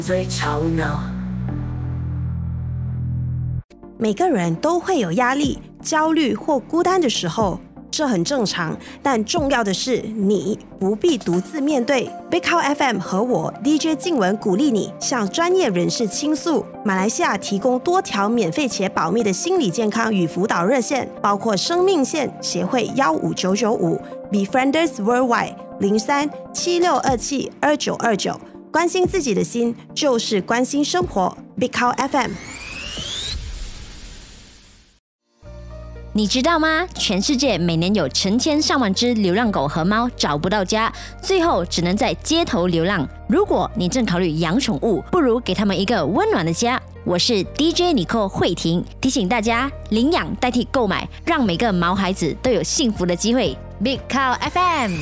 最吵闹。 每个人都会有压力、焦虑或孤单的时候，这很正常。但重要的是，你不必独自面对。Big Cow FM 和我 DJ 静雯鼓励你向专业人士倾诉。马来西亚提供多条免费且保密的心理健康与辅导热线，包括生命线协会15995、Befrienders Worldwide 0376272929。关心自己的心，就是关心生活。Big Cow FM。 你知道吗？全世界每年有成千上万只流浪狗和猫找不到家，最后只能在街头流浪。如果你正考虑养宠物，不如给他们一个温暖的家。我是 DJ 尼寇慧婷，提醒大家领养代替购买，让每个毛孩子都有幸福的机会。Big Cow FM。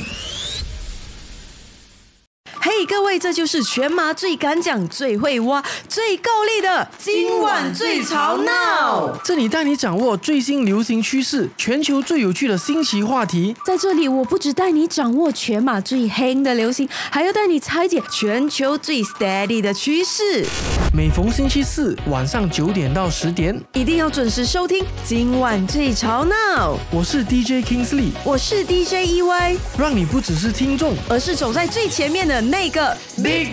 嘿，各位，这就是全马最敢讲、最会挖、最够力的今晚最吵闹。 这里带你掌握最新流行趋势，全球最有趣的新奇话题。 在这里，我不只带你掌握全马最黑的流行，还要带你拆解全球最 steady 的趋势。 每逢星期四晚上9点到10点， 一定要准时收听今晚最吵闹。 我是 DJ Kingsley， 我是 DJ EY， 让你不只是听众， 而是走在最前面的那个 Big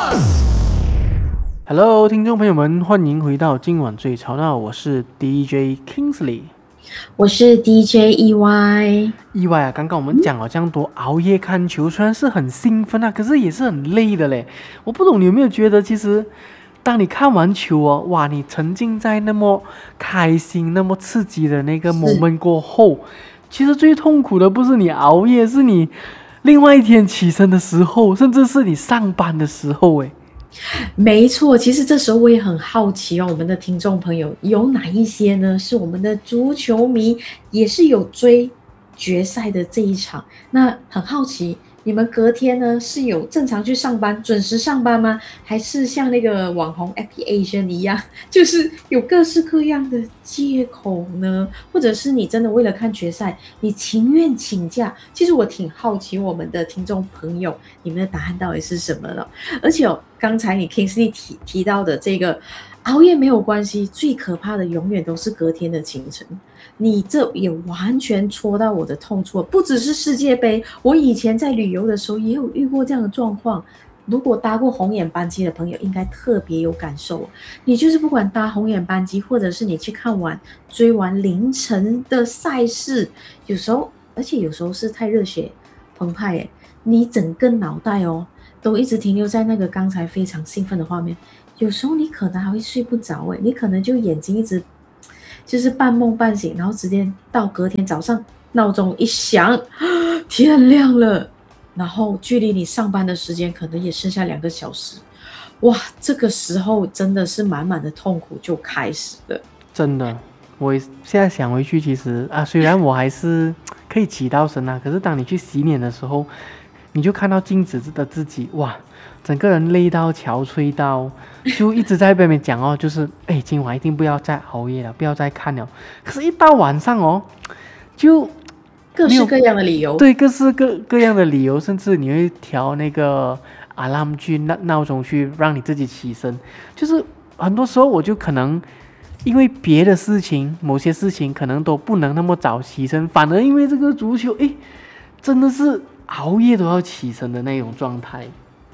Boss。Hello， 听众朋友们，欢迎回到今晚最吵闹，我是 DJ Kingsley， 我是 DJ EY。 啊，刚刚我们讲了这样多熬夜看球，虽然是很兴奋啊，可是也是很累的嘞。我不懂你有没有觉得，其实当你看完球哦，哇，你沉浸在那么开心、那么刺激的那个 moment 过后，其实最痛苦的不是你熬夜，是你另外一天起身的时候，甚至是你上班的时候，哎。 没错，其实这时候我也很好奇哦，我们的听众朋友有哪一些呢？是我们的足球迷，也是有追决赛的这一场。那很好奇，你们隔天呢是有正常去上班，准时上班吗？还是像那个网红 Happy Asian 一样，就是有各式各样的借口呢？或者是你真的为了看决赛，你情愿请假？其实我挺好奇我们的听众朋友，你们的答案到底是什么了？而且刚才你 Kingsley 提到的这个熬夜没有关系，最可怕的永远都是隔天的清晨。你这也完全戳到我的痛处，不只是世界杯，我以前在旅游的时候也有遇过这样的状况。如果搭过红眼班机的朋友应该特别有感受，你就是不管搭红眼班机，或者是你去看完追完凌晨的赛事，有时候是太热血澎湃耶，你整个脑袋都一直停留在那个刚才非常兴奋的画面，有时候你可能还会睡不着你可能就眼睛一直就是半梦半醒，然后直接到隔天早上闹钟一响，天亮了，然后距离你上班的时间可能也剩下2个小时，哇，这个时候真的是满满的痛苦就开始了。 真的，我现在想回去，其实虽然我还是可以起到身可是当你去洗脸的时候，你就看到镜子的自己，哇，整个人累到憔悴到，就一直在那边讲就是今晚一定不要再熬夜了，不要再看了。可是一到晚上就各式各样的理由， 对，各式各样的理由，甚至你会调那个 alarm 去闹钟去让你自己起身。就是很多时候我就可能因为别的事情，某些事情可能都不能那么早起身，反而因为这个足球，真的是熬夜都要起身的那种状态。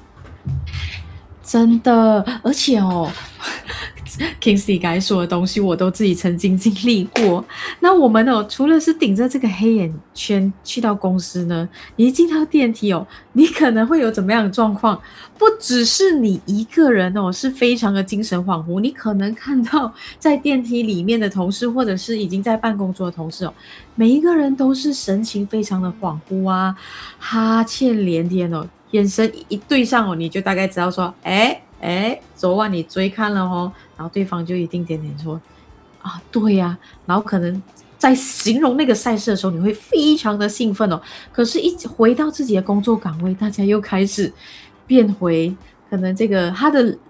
真的，而且Kingsley 刚才说的东西我都自己曾经经历过。那我们除了是顶着这个黑眼圈去到公司呢，你一进到电梯你可能会有怎么样的状况？不只是你一个人是非常的精神恍惚，你可能看到在电梯里面的同事，或者是已经在办公桌的同事每一个人都是神情非常的恍惚啊，哈欠连天眼神一对上你就大概知道说昨晚你追看了然后对方就一定点点说对呀，然后可能在形容那个赛事的时候你会非常的兴奋可是一回到自己的工作岗位，大家又开始变回可能这个他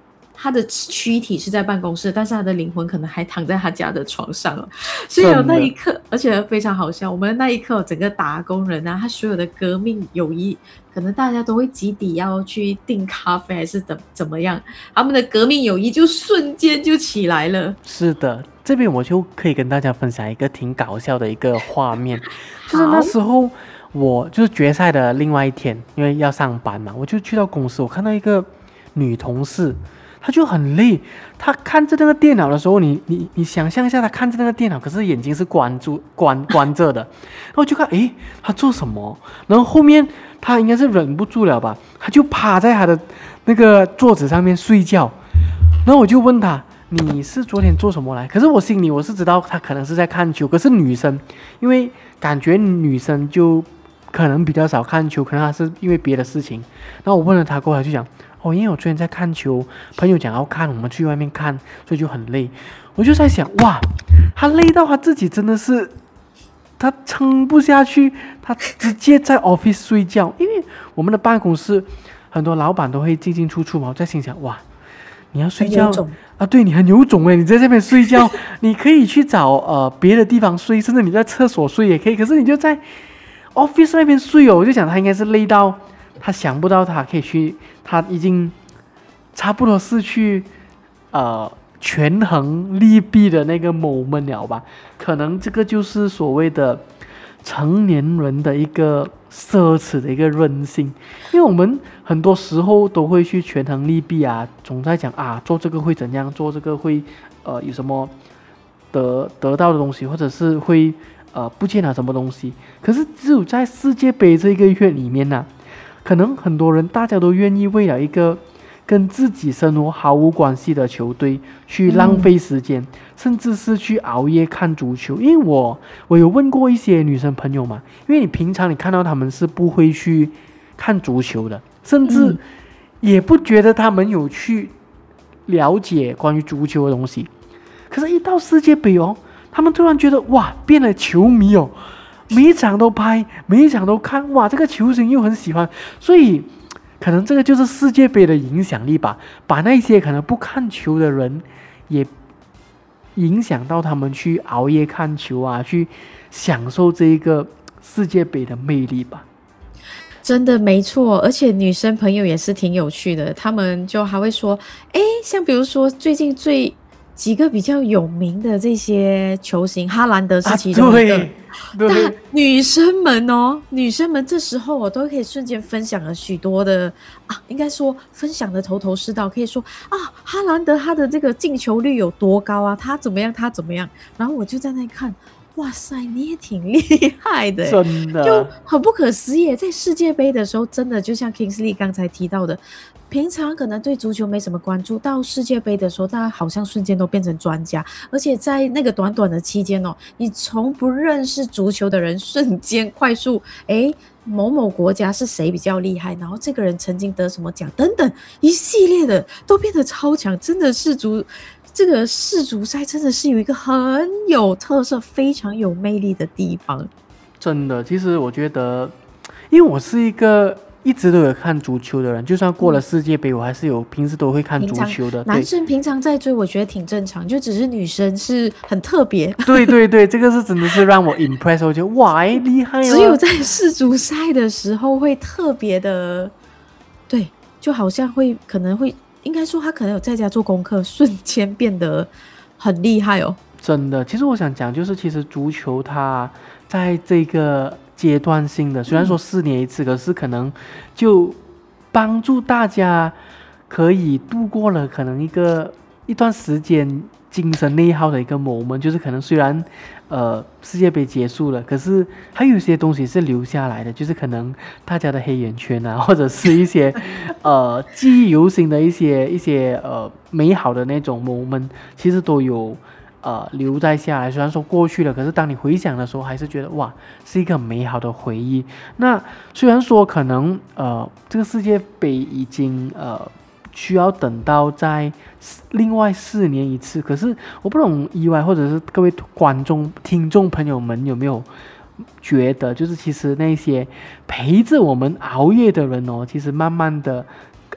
他的躯体是在办公室，但是他的灵魂可能还躺在他家的床上哦。所以有那一刻，而且非常好笑。我们那一刻，整个打工人啊，他所有的革命友谊，可能大家都会集体要去订咖啡，还是怎么样，他们的革命友谊就瞬间就起来了。 是的，这边我就可以跟大家分享一个挺搞笑的一个画面，就是那时候我就是决赛的另外一天，因为要上班嘛，我就去到公司，我看到一个女同事，她就很累，她看着那个电脑的时候，你想象一下，她看着那个电脑，可是眼睛是关着的，然后就看，诶，她做什么？然后后面她应该是忍不住了吧，她就趴在她的那个桌子上面睡觉，然后我就问她，你是昨天做什么来？可是我心里我是知道她可能是在看球，可是女生，因为感觉女生就可能比较少看球，可能她是因为别的事情。然后我问了她过后，她就讲，哦，因为我昨天在看球，朋友讲要看，我们去外面看，所以就很累。我就在想，哇，她累到她自己真的是，她撑不下去，她直接在 office 睡觉，因为我们的办公室很多老板都会进进出出嘛。我在心想，哇，你要睡觉啊？对，你很有种诶，你在这边睡觉，你可以去找别的地方睡，甚至你在厕所睡也可以。可是你就在 office 那边睡哦，我就想他应该是累到他想不到他可以去，他已经差不多是去权衡利弊的那个 moment 了吧？可能这个就是所谓的成年人的一个奢侈的一个任性，因为我们很多时候都会去权衡利弊啊，总在讲啊，做这个会怎样，做这个会有什么得到的东西，或者是会不见了什么东西。可是只有在世界杯这一个月里面呢，可能很多人大家都愿意为了一个跟自己生活毫无关系的球队去浪费时间，甚至是去熬夜看足球。因为我有问过一些女生朋友嘛，因为你平常你看到她们是不会去看足球的，甚至也不觉得她们有去了解关于足球的东西。可是一到世界杯哦，她们突然觉得哇，变了球迷哦，每一场都拍，每一场都看，哇，这个球星又很喜欢，所以可能这个就是世界杯的影响力吧，把那些可能不看球的人也影响到他们去熬夜看球啊，去享受这一个世界杯的魅力吧。 真的没错，而且女生朋友也是挺有趣的，她们就还会说，像比如说最近几个比较有名的这些球星，哈兰德是其中一个。但女生们这时候我都可以瞬间分享了许多的应该说分享的头头是道，可以说哈兰德他的这个进球率有多高啊，他怎么样，然后我就在那里看，哇塞，你也挺厉害的， 真的就很不可思议。在世界杯的时候，真的就像 Kingsley 刚才提到的，平常可能对足球没什么关注，到世界杯的时候，大家好像瞬间都变成专家，而且在那个短短的期间哦，你从不认识足球的人，瞬间快速某某国家是谁比较厉害，然后这个人曾经得什么奖等等，一系列的都变得超强，真的是这个世足赛真的是有一个很有特色、非常有魅力的地方。 真的，其实我觉得，因为我是一个一直都有看足球的人，就算过了世界杯，我还是有平时都会看足球的。 男生平常在追，我觉得挺正常，就只是女生是很特别。 对，这个是真的是让我 impress， 我觉得哇，厉害哦！ 只有在世足赛的时候会特别的，对，就好像可能会。应该说他可能有在家做功课，瞬间变得很厉害哦。 真的，其实我想讲，就是其实足球它在这个阶段性的，虽然说4年一次，可是可能就帮助大家可以度过了可能一段时间精神内耗的一个 moment， 就是可能虽然世界杯结束了，可是还有一些东西是留下来的，就是可能大家的黑眼圈啊，或者是一些记忆犹新的一些美好的那种 moment， 其实都有留在下来。虽然说过去了，可是当你回想的时候，还是觉得哇，是一个美好的回忆。那虽然说可能这个世界杯已经需要等到在另外4年一次，可是我不懂意外，或者是各位听众朋友们有没有觉得，就是其实那些陪着我们熬夜的人哦，其实慢慢的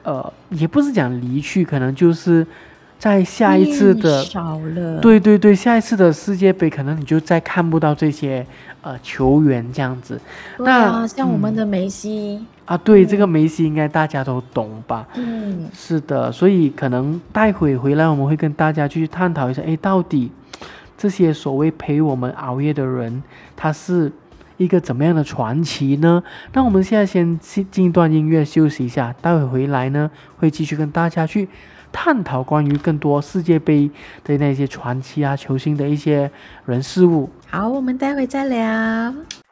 也不是讲离去，可能就是在下一次的少了， 对对对，下一次的世界杯可能你就再看不到这些球员这样子。那像我们的梅西对，这个梅西应该大家都懂吧？是的，所以可能待会回来我们会跟大家去探讨一下，到底这些所谓陪我们熬夜的人，他是一个怎么样的传奇呢？那我们现在先进一段音乐休息一下，待会回来呢会继续跟大家去探讨关于更多世界杯的那些传奇啊、球星的一些人事物。 好，我们待会再聊。